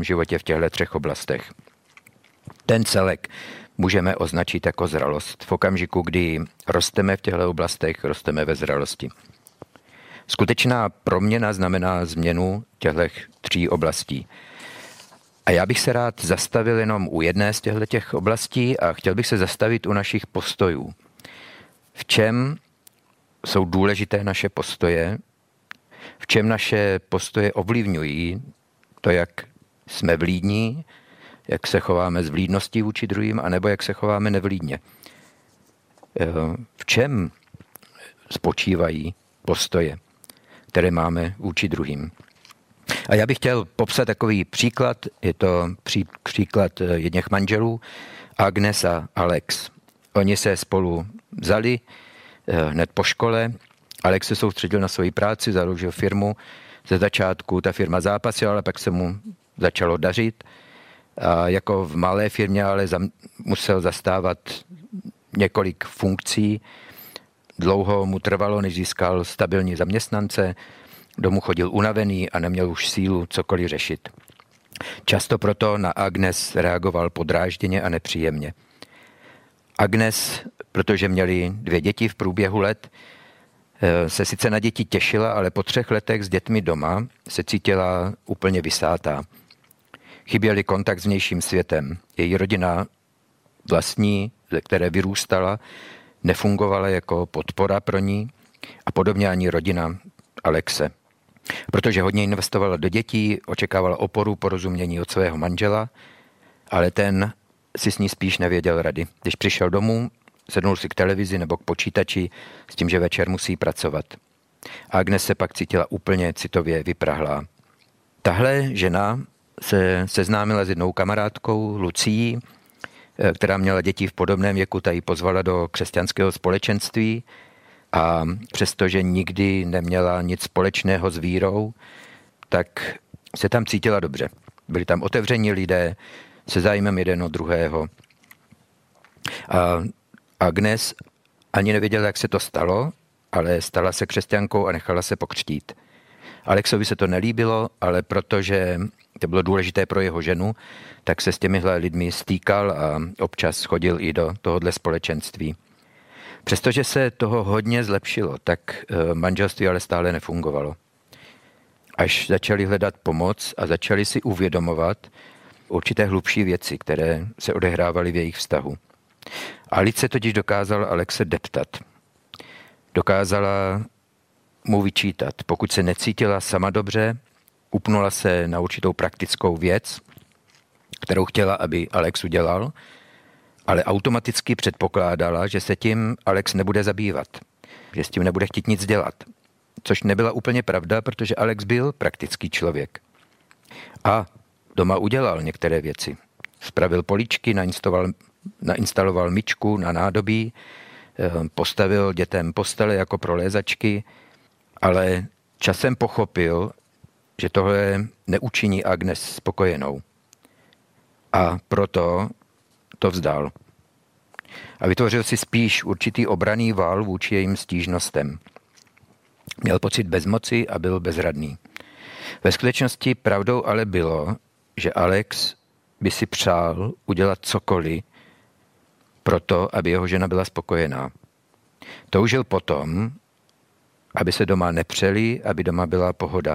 svém životě v těchto 3 oblastech. Ten celek můžeme označit jako zralost. V okamžiku, kdy rosteme v těchto oblastech, rosteme ve zralosti. Skutečná proměna znamená změnu těchto 3 oblastí. A já bych se rád zastavil jenom u jedné z těchto oblastí a chtěl bych se zastavit u našich postojů. V čem jsou důležité naše postoje, v čem naše postoje ovlivňují to, jak jsme vlídní, jak se chováme s vlídností vůči druhým, anebo jak se chováme nevlídně. V čem spočívají postoje, které máme vůči druhým. A já bych chtěl popsat takový příklad, je to příklad jedněch manželů, Agnes a Alex. Oni se spolu vzali hned po škole, Alex se soustředil na svoji práci, založil firmu, ze začátku ta firma zápasila, ale pak se mu začalo dařit. A jako v malé firmě ale musel zastávat několik funkcí. Dlouho mu trvalo, než získal stabilní zaměstnance, domů chodil unavený a neměl už sílu cokoliv řešit. Často proto na Agnes reagoval podrážděně a nepříjemně. Agnes, protože měli 2 děti v průběhu let, se sice na děti těšila, ale po 3 letech s dětmi doma se cítila úplně vysátá. Chyběli kontakt s vnějším světem. Její rodina vlastní, ze které vyrůstala, nefungovala jako podpora pro ní a podobně ani rodina Alexe. Protože hodně investovala do dětí, očekávala oporu, porozumění od svého manžela, ale ten si s ní spíš nevěděl rady. Když přišel domů, sednul si k televizi nebo k počítači s tím, že večer musí pracovat. A Agnes se pak cítila úplně citově vyprahlá. Tahle žena se seznámila s jednou kamarádkou, Lucií, která měla děti v podobném věku, ta ji pozvala do křesťanského společenství a přestože nikdy neměla nic společného s vírou, tak se tam cítila dobře. Byli tam otevření lidé se zájmem jeden od druhého. A Agnes ani nevěděla, jak se to stalo, ale stala se křesťankou a nechala se pokřtít. Alexovi se to nelíbilo, ale protože to bylo důležité pro jeho ženu, tak se s těmihle lidmi stýkal a občas chodil i do tohohle společenství. Přestože se toho hodně zlepšilo, tak manželství ale stále nefungovalo. Až začali hledat pomoc a začali si uvědomovat určité hlubší věci, které se odehrávaly v jejich vztahu. Alice totiž dokázala Alexe deptat. Dokázala mu vyčítat. Pokud se necítila sama dobře, upnula se na určitou praktickou věc, kterou chtěla, aby Alex udělal, ale automaticky předpokládala, že se tím Alex nebude zabývat, že s tím nebude chtít nic dělat. Což nebyla úplně pravda, protože Alex byl praktický člověk. A doma udělal některé věci. Spravil políčky, nainstaloval myčku na nádobí, postavil dětem postele jako pro lézačky, ale časem pochopil, že tohle neučiní Agnes spokojenou. A proto to vzdal. A vytvořil si spíš určitý obranný val vůči jejím stížnostem. Měl pocit bezmoci a byl bezradný. Ve skutečnosti pravdou ale bylo, že Alex by si přál udělat cokoliv proto, aby jeho žena byla spokojená. Toužil potom, aby se doma nepřeli, aby doma byla pohoda.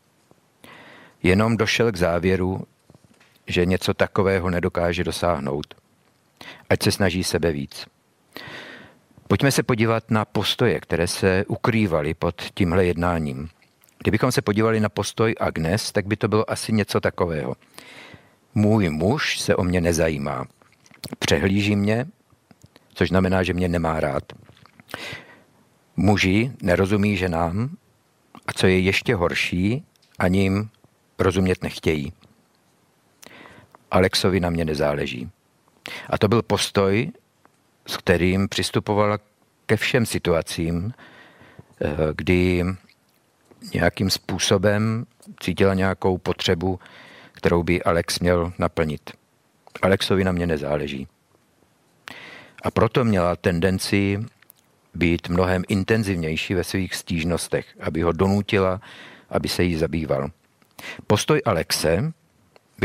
Jenom došel k závěru, že něco takového nedokáže dosáhnout. Ať se snaží sebe víc. Pojďme se podívat na postoje, které se ukrývaly pod tímhle jednáním. Kdybychom se podívali na postoj Agnes, tak by to bylo asi něco takového. Můj muž se o mě nezajímá. Přehlíží mě, což znamená, že mě nemá rád. Muži nerozumí ženám a co je ještě horší, ani jim rozumět nechtějí. Alexovi na mě nezáleží. A to byl postoj, s kterým přistupovala ke všem situacím, kdy nějakým způsobem cítila nějakou potřebu, kterou by Alex měl naplnit. Alexovi na mě nezáleží. A proto měla tendenci být mnohem intenzivnější ve svých stížnostech, aby ho donutila, aby se jí zabýval. Postoj Alexe